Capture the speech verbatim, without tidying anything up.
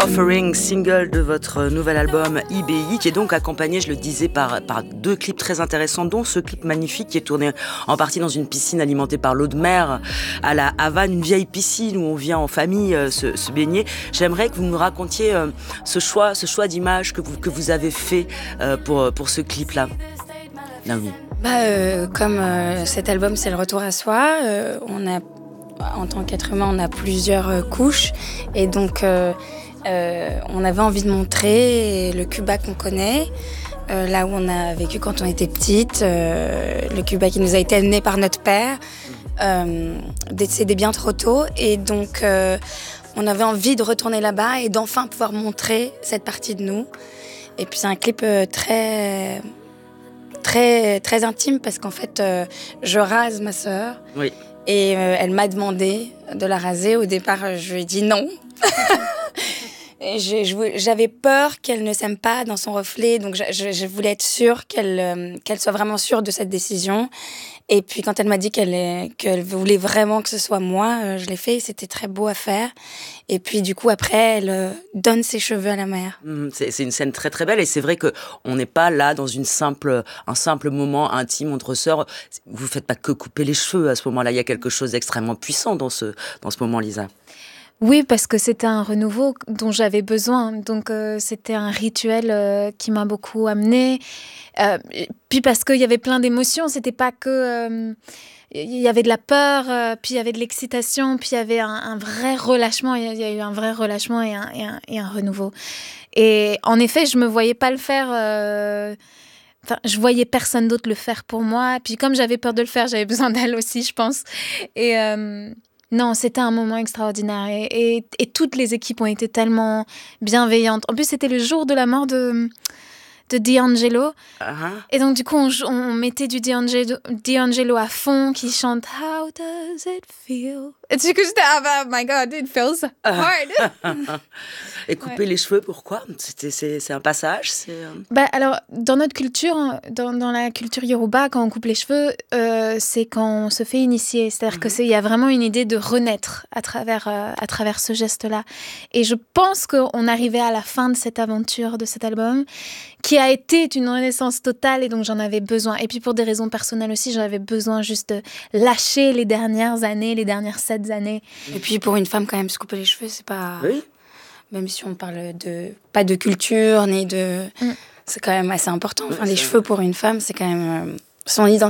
Offering, single de votre nouvel album I B I, qui est donc accompagné, je le disais, par, par deux clips très intéressants, dont ce clip magnifique qui est tourné en partie dans une piscine alimentée par l'eau de mer à la Havane, une vieille piscine où on vient en famille euh, se, se baigner. J'aimerais que vous nous racontiez euh, ce choix, ce choix d'image que vous, que vous avez fait euh, pour, pour ce clip-là. Naomi. Bah, euh, comme euh, cet album, c'est le retour à soi, euh, on a, en tant qu'être humain, on a plusieurs euh, couches. Et donc, euh, euh, on avait envie de montrer le Cuba qu'on connaît, euh, là où on a vécu quand on était petite, euh, le Cuba qui nous a été amené par notre père, euh, décédé bien trop tôt. Et donc, euh, on avait envie de retourner là-bas et d'enfin pouvoir montrer cette partie de nous. Et puis, c'est un clip euh, très... Très, très intime parce qu'en fait, euh, je rase ma sœur. Oui. Et euh, elle m'a demandé de la raser. Au départ, je lui ai dit non. Et je, je, j'avais peur qu'elle ne s'aime pas dans son reflet. Donc, je, je, je voulais être sûre qu'elle, euh, qu'elle soit vraiment sûre de cette décision. Et puis, quand elle m'a dit qu'elle, est, qu'elle voulait vraiment que ce soit moi, euh, je l'ai fait. C'était très beau à faire. Et puis, du coup, après, elle euh, donne ses cheveux à la mère. Mmh, c'est, c'est une scène très, très belle. Et c'est vrai qu'on n'est pas là dans une simple, un simple moment intime entre sœurs. Vous ne faites pas que couper les cheveux à ce moment-là. Il y a quelque chose d'extrêmement puissant dans ce, dans ce moment, Lisa. Oui, parce que c'était un renouveau dont j'avais besoin. Donc, euh, c'était un rituel euh, qui m'a beaucoup amenée. Euh, puis parce qu'il y avait plein d'émotions. C'était pas que... Euh, il y avait de la peur, euh, puis il y avait de l'excitation, puis il y avait un, un vrai relâchement. Il y a eu un vrai relâchement et un, et un, et un renouveau. Et en effet, je me voyais pas le faire... Euh, Enfin, je voyais personne d'autre le faire pour moi. Puis comme j'avais peur de le faire, j'avais besoin d'elle aussi, je pense. Et... Euh, Non, c'était un moment extraordinaire et, et, et toutes les équipes ont été tellement bienveillantes. En plus, c'était le jour de la mort de, de D'Angelo. Uh-huh. Et donc, du coup, on, on mettait du D'Angelo, D'Angelo à fond qui chante « How does it feel ?» Et du coup, j'étais « Oh my God, it feels hard !» Et couper ouais. les cheveux, pourquoi ? C'était, c'est, c'est un passage c'est... Bah, alors, dans notre culture, dans, dans la culture Yoruba, quand on coupe les cheveux, euh, c'est quand on se fait initier. C'est-à-dire mm-hmm. qu'il y a vraiment une idée de renaître à travers, euh, à travers ce geste-là. Et je pense qu'on arrivait à la fin de cette aventure, de cet album, qui a été une renaissance totale et donc j'en avais besoin. Et puis pour des raisons personnelles aussi, j'en avais besoin juste de lâcher les dernières années, les dernières sept années. Et puis pour une femme, quand même, se couper les cheveux, c'est pas... Oui. Même si on parle de... pas de culture, ni de... Mm. C'est quand même assez important. Enfin, ouais, les cheveux pour une femme, c'est quand même... Euh, son identité.